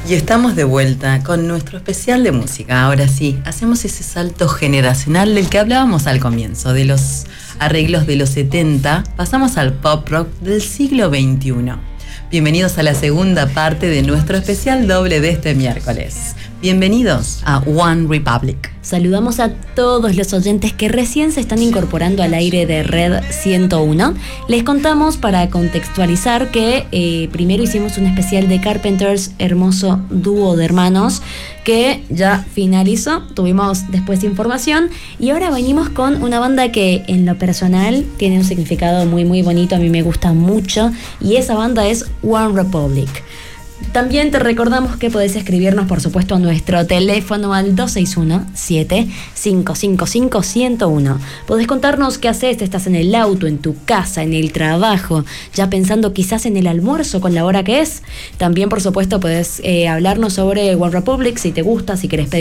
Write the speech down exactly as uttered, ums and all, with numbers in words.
Y estamos de vuelta con nuestro especial de música. Ahora sí, hacemos ese salto generacional del que hablábamos al comienzo, de los arreglos de los setenta, pasamos al pop rock del siglo veintiuno. Bienvenidos a la segunda parte de nuestro especial doble de este miércoles. Bienvenidos a One Republic. Saludamos a todos los oyentes que recién se están incorporando al aire de Red ciento uno. Les contamos para contextualizar que eh, primero hicimos un especial de Carpenters, hermoso dúo de hermanos, que ya finalizó, tuvimos después información y ahora venimos con una banda que en lo personal tiene un significado muy muy bonito, a mí me gusta mucho, y esa banda es One Republic. También te recordamos que podés escribirnos, por supuesto, a nuestro teléfono al dos seis uno, siete cinco cinco cinco, uno cero uno. Podés contarnos qué haces, estás en el auto, en tu casa, en el trabajo, ya pensando quizás en el almuerzo con la hora que es. También, por supuesto, podés eh, hablarnos sobre One Republic, si te gusta, si querés pedir